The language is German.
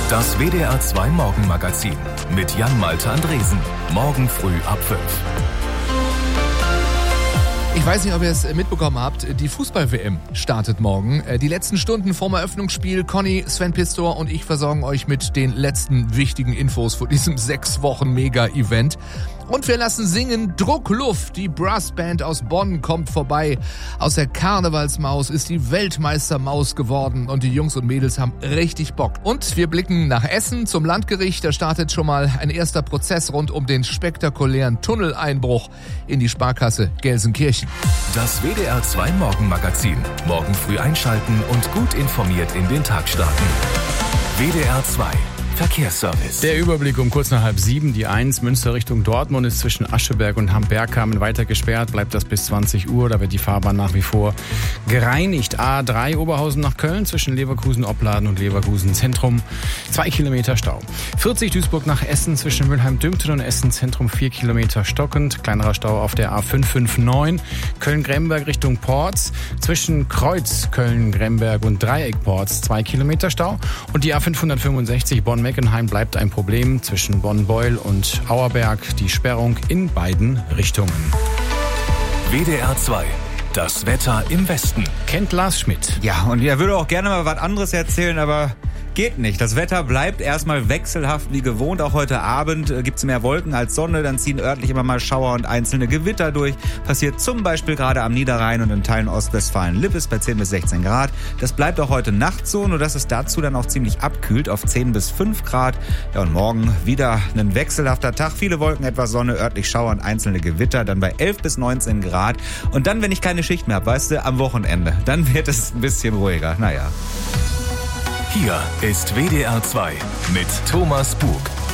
Das WDR 2 Morgenmagazin mit Jan-Malte Andresen. Morgen früh ab 5. Ich weiß nicht, ob ihr es mitbekommen habt, die Fußball-WM startet morgen. Die letzten Stunden vorm Eröffnungsspiel. Conny, Sven Pistor und ich versorgen euch mit den letzten wichtigen Infos vor diesem 6 Wochen Mega-Event. Und wir lassen singen Druckluft. Die Brassband aus Bonn kommt vorbei. Aus der Karnevalsmaus ist die Weltmeistermaus geworden und die Jungs und Mädels haben richtig Bock. Und wir blicken nach Essen zum Landgericht. Da startet schon mal ein erster Prozess rund um den spektakulären Tunneleinbruch in die Sparkasse Gelsenkirchen. Das WDR 2 Morgenmagazin. Morgen früh einschalten und gut informiert in den Tag starten. WDR 2 Verkehrsservice. Der Überblick um kurz nach 6:30. Die 1 Münster Richtung Dortmund ist zwischen Ascheberg und Hambergkamen weiter gesperrt. Bleibt das bis 20 Uhr. Da wird die Fahrbahn nach wie vor gereinigt. A3 Oberhausen nach Köln zwischen Leverkusen-Opladen und Leverkusen-Zentrum. 2 Kilometer Stau. 40 Duisburg nach Essen zwischen Mülheim-Dümpten und Essen-Zentrum 4 Kilometer stockend. Kleinerer Stau auf der A559. Köln-Gremberg Richtung Porz zwischen Kreuz Köln-Gremberg und Dreieck-Porz 2 Kilometer Stau. Und die A565 Bonn-Meckenheim bleibt ein Problem zwischen Bonn-Beul und Auerberg. Die Sperrung in beiden Richtungen. WDR 2. Das Wetter im Westen. Kennt Lars Schmidt. Ja, und er würde auch gerne mal was anderes erzählen, aber geht nicht. Das Wetter bleibt erstmal wechselhaft wie gewohnt. Auch heute Abend gibt's mehr Wolken als Sonne. Dann ziehen örtlich immer mal Schauer und einzelne Gewitter durch. Passiert zum Beispiel gerade am Niederrhein und in Teilen Ostwestfalen-Lippes bei 10 bis 16 Grad. Das bleibt auch heute Nacht so, nur dass es dazu dann auch ziemlich abkühlt auf 10 bis 5 Grad. Ja, und morgen wieder ein wechselhafter Tag. Viele Wolken, etwas Sonne, örtlich Schauer und einzelne Gewitter. Dann bei 11 bis 19 Grad. Und dann, wenn ich keine Schicht mehr habe, weißt du, am Wochenende, dann wird es ein bisschen ruhiger. Naja. Hier ist WDR 2 mit Thomas Bug.